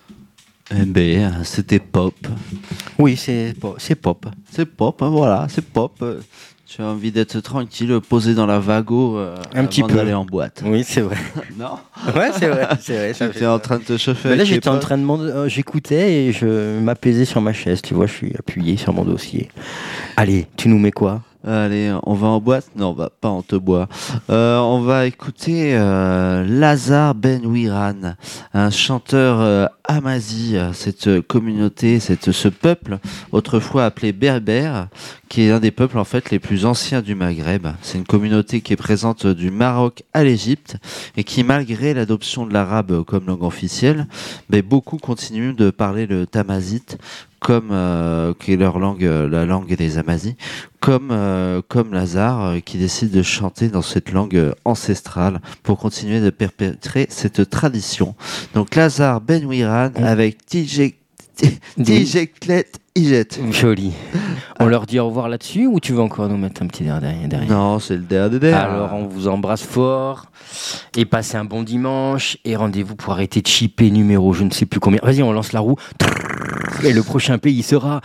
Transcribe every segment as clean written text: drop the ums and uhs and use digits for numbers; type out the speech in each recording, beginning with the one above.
Eh ben, c'était pop. Oui, c'est pop. C'est pop, hein, voilà, c'est pop. Tu as envie d'être tranquille, posé dans la Vago Un petit avant peu. d'aller en boîte. Oui, c'est vrai. Non. Ouais, c'est vrai. C'est vrai, ça Tu fait étais en ça. train de te chauffer Mais là, avec tes j'étais en potes. train de j'écoutais et je m'apaisais sur ma chaise. Tu vois, je suis appuyé sur mon dossier. Allez, tu nous mets quoi? Allez, on va en boîte? Non, on va pas en te bois. On va écouter Lazare Benouiran, un chanteur Amazi, cette communauté, ce peuple, autrefois appelé berbère, qui est un des peuples en fait les plus anciens du Maghreb. C'est une communauté qui est présente du Maroc à l'Égypte et qui, malgré l'adoption de l'arabe comme langue officielle, mais beaucoup continuent de parler le tamazite comme qui est leur langue, la langue des Amazigh, comme Lazare qui décide de chanter dans cette langue ancestrale pour continuer de perpétrer cette tradition. Donc Lazare Benouiran avec Tijeklet Ijet. Joli. On leur dit au revoir là-dessus ou tu veux encore nous mettre un petit derrière? Non, c'est le dernier. Alors on vous embrasse fort et passez un bon dimanche et rendez-vous pour arrêter de chipper numéro je ne sais plus combien. Vas-y, on lance la roue et le prochain pays sera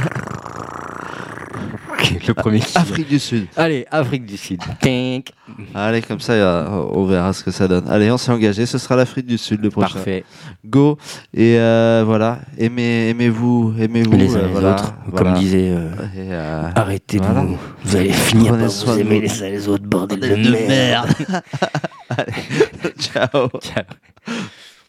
le premier qui... Afrique du Sud. Allez, Afrique du Sud. Tink. Allez, comme ça, on verra ce que ça donne. Allez, on s'est engagé. Ce sera l'Afrique du Sud le prochain. Parfait. Go. Et voilà. Aimez-vous. Les uns les voilà, autres. voilà. Comme disait. Et, Arrêtez de voilà. vous allez finir Prenez par soin vous de aimer vous. les uns les autres, bordel De de merde. Allez, ciao. Ciao.